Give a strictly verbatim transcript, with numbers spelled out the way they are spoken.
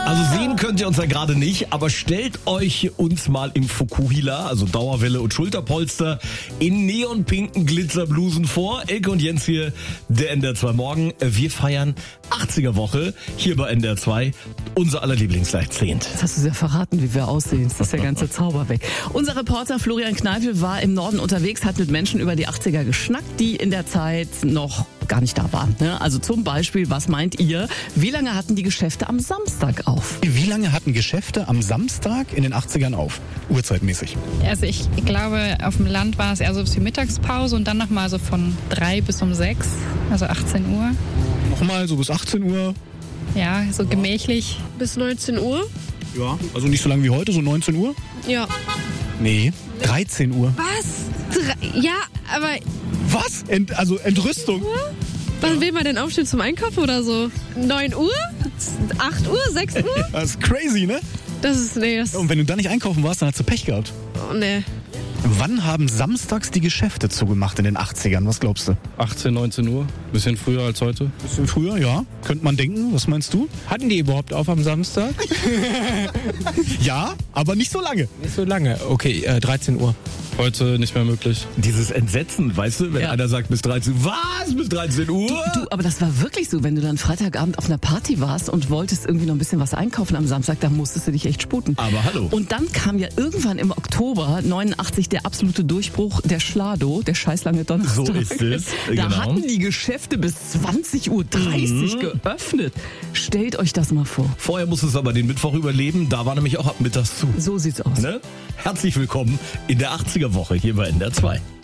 Also sehen könnt ihr uns ja gerade nicht, aber stellt euch uns mal im Fukuhila, also Dauerwelle und Schulterpolster, in neonpinken Glitzerblusen vor. Elke und Jens hier, der N D R zwei Morgen. Wir feiern achtziger Woche hier bei N D R zwei, unser aller Lieblingsjahrzehnt. Jetzt hast du ja verraten, wie wir aussehen. Das ist der ganze Zauber weg. Unser Reporter Florian Kneifel war im Norden unterwegs, hat mit Menschen über die achtziger geschnackt, die in der Zeit noch gar nicht da waren. Also zum Beispiel, was meint ihr? Wie lange hatten die Geschäfte am Samstag auf? Wie lange hatten Geschäfte am Samstag in den achtzigern auf? Uhrzeitmäßig. Also ich glaube, auf dem Land war es eher so die Mittagspause und dann nochmal so von drei bis um sechs, also achtzehn Uhr. Nochmal so bis achtzehn Uhr. Ja, so gemächlich. Bis neunzehn Uhr? Ja, also nicht so lange wie heute, so neunzehn Uhr? Ja. Nee, dreizehn Uhr. Was? Dre- ja, aber Was? Ent, also Entrüstung. wann will man denn aufstehen zum Einkaufen oder so? neun Uhr? acht Uhr? sechs Uhr? Das ist crazy, ne? Das ist, nee, das, Und wenn du da nicht einkaufen warst, dann hast du Pech gehabt. oh, nee. Wann haben samstags die Geschäfte zugemacht in den achtzigern? Was glaubst du? achtzehn, neunzehn Uhr. Bisschen früher als heute. Bisschen früher, ja. Könnte man denken. Was meinst du? Hatten die überhaupt auf am Samstag? Ja, aber nicht so lange. Nicht so lange. Okay, äh, dreizehn Uhr. Heute nicht mehr möglich. Dieses Entsetzen, weißt du, wenn Ja. einer sagt bis dreizehn Uhr, was, bis dreizehn Uhr? Du, aber das war wirklich so, wenn du dann Freitagabend auf einer Party warst und wolltest irgendwie noch ein bisschen was einkaufen am Samstag, dann musstest du dich echt sputen. Aber hallo. Und dann kam ja irgendwann im Oktober neunundachtzig der absolute Durchbruch, der Schlado, der scheißlange Donnerstag. So ist es, Da genau. hatten die Geschäfte bis zwanzig Uhr dreißig Mhm. geöffnet. Stellt euch das mal vor. Vorher musst es aber den Mittwoch überleben, da war nämlich auch ab mittags zu. So sieht's aus. Ne? Herzlich willkommen in der achtziger Woche hier bei N D R zwei.